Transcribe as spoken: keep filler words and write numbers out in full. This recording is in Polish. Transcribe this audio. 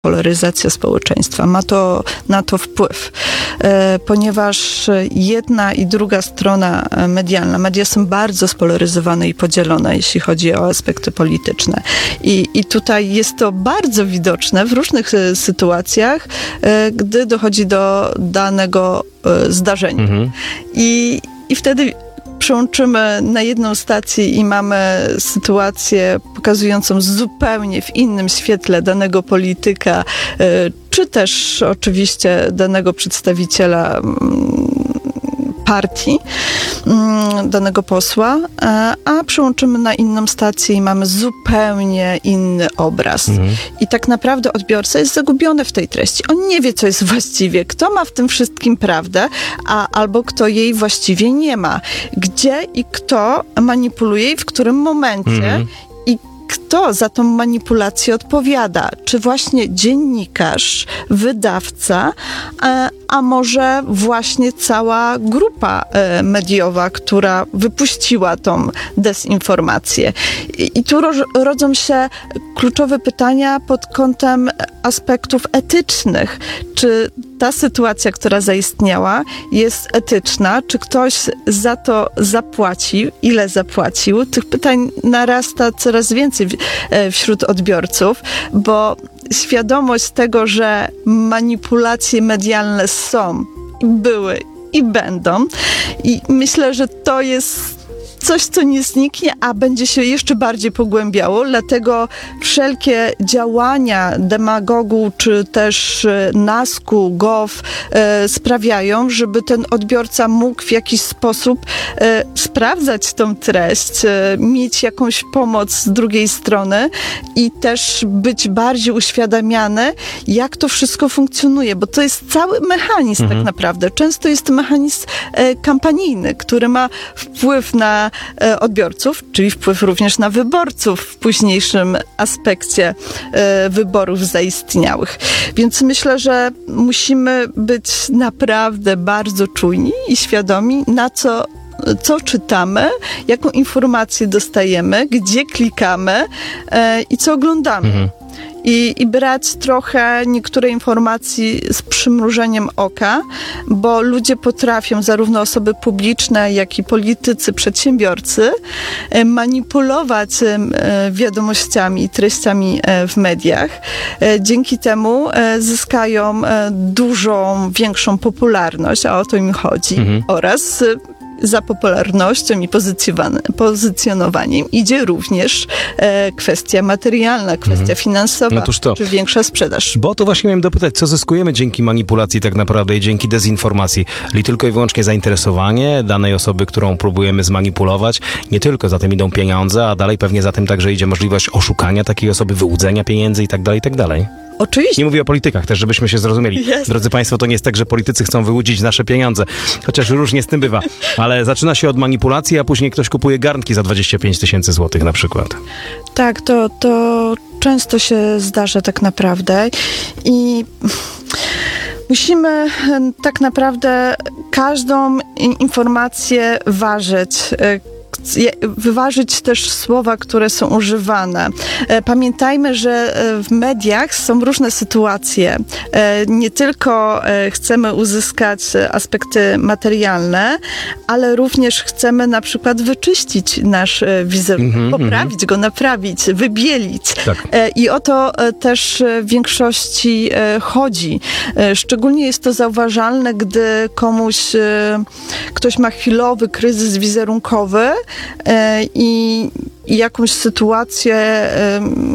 polaryzacja społeczeństwa, ma to na to wpływ, e, ponieważ jedna i druga strona medialna, media są bardzo spolaryzowane i podzielone, jeśli chodzi o aspekty polityczne. I, i tutaj jest to bardzo widoczne w różnych e, sytuacjach, e, gdy dochodzi do danego e, zdarzenia. Mhm. I, I wtedy przełączymy na jedną stację i mamy sytuację pokazującą zupełnie w innym świetle danego polityka, czy też oczywiście danego przedstawiciela partii, danego posła, a przełączymy na inną stację i mamy zupełnie inny obraz. Mhm. I tak naprawdę odbiorca jest zagubiony w tej treści. On nie wie, co jest właściwie, kto ma w tym wszystkim prawdę, a albo kto jej właściwie nie ma. Gdzie i kto manipuluje i w którym momencie. Mhm. I kto za tą manipulację odpowiada? Czy właśnie dziennikarz, wydawca, a, a może właśnie cała grupa e, mediowa, która wypuściła tą dezinformację? I, i tu ro, rodzą się kluczowe pytania pod kątem aspektów etycznych. Czy ta sytuacja, która zaistniała, jest etyczna? Czy ktoś za to zapłacił? Ile zapłacił? Tych pytań narasta coraz więcej wśród odbiorców, bo świadomość tego, że manipulacje medialne są, były i będą. I myślę, że to jest coś, co nie zniknie, a będzie się jeszcze bardziej pogłębiało, dlatego wszelkie działania demagogu, czy też nasku, gov e, sprawiają, żeby ten odbiorca mógł w jakiś sposób e, sprawdzać tą treść, e, mieć jakąś pomoc z drugiej strony i też być bardziej uświadamiany, jak to wszystko funkcjonuje, bo to jest cały mechanizm mhm. tak naprawdę. Często jest to mechanizm e, kampanijny, który ma wpływ na odbiorców, czyli wpływ również na wyborców w późniejszym aspekcie e, wyborów zaistniałych. Więc myślę, że musimy być naprawdę bardzo czujni i świadomi, na co co czytamy, jaką informację dostajemy, gdzie klikamy e, i co oglądamy. Mhm. I, I brać trochę niektóre informacji z przymrużeniem oka, bo ludzie potrafią, zarówno osoby publiczne, jak i politycy, przedsiębiorcy, manipulować wiadomościami i treściami w mediach. Dzięki temu zyskają dużą, większą popularność, a o to im chodzi, mhm. oraz za popularnością i pozycjonowaniem idzie również e, kwestia materialna, kwestia mhm. finansowa, no to. czy większa sprzedaż. Bo to właśnie miałem dopytać, co zyskujemy dzięki manipulacji tak naprawdę i dzięki dezinformacji? Czyli tylko i wyłącznie zainteresowanie danej osoby, którą próbujemy zmanipulować. Nie tylko za tym idą pieniądze, a dalej pewnie za tym także idzie możliwość oszukania takiej osoby, wyłudzenia pieniędzy i tak dalej, i tak dalej. Oczywiście. Nie mówię o politykach też, żebyśmy się zrozumieli. Yes. Drodzy Państwo, to nie jest tak, że politycy chcą wyłudzić nasze pieniądze, chociaż różnie z tym bywa. Ale zaczyna się od manipulacji, a później ktoś kupuje garnki za dwadzieścia pięć tysięcy złotych na przykład. Tak, to, to często się zdarza tak naprawdę i musimy tak naprawdę każdą informację ważyć, wyważyć też słowa, które są używane. Pamiętajmy, że w mediach są różne sytuacje. Nie tylko chcemy uzyskać aspekty materialne, ale również chcemy na przykład wyczyścić nasz wizerunek, mm-hmm, poprawić mm-hmm. go, naprawić, wybielić. Tak. I o to też w większości chodzi. Szczególnie jest to zauważalne, gdy komuś ktoś ma chwilowy kryzys wizerunkowy i jakąś sytuację